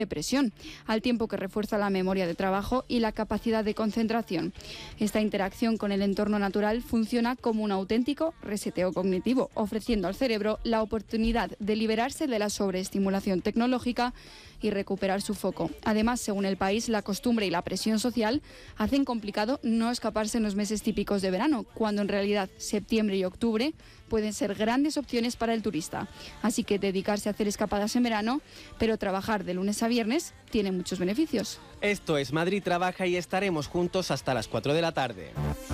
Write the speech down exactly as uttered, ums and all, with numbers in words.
depresión, al tiempo que refuerza la memoria de trabajo y la capacidad de concentración. Esta interacción con el entorno natural funciona como un auténtico reseteo cognitivo, ofreciendo al cerebro la oportunidad de liberarse de la sobreestimulación tecnológica y recuperar su foco. Además, según el país, la costumbre y la presión social hacen complicado no escaparse en los meses típicos de verano, cuando en realidad septiembre y octubre pueden ser grandes opciones para el turista. Así que dedicarse a hacer escapadas en verano, pero trabajar de lunes a viernes, tiene muchos beneficios. Esto es Madrid Trabaja y estaremos juntos hasta las cuatro de la tarde.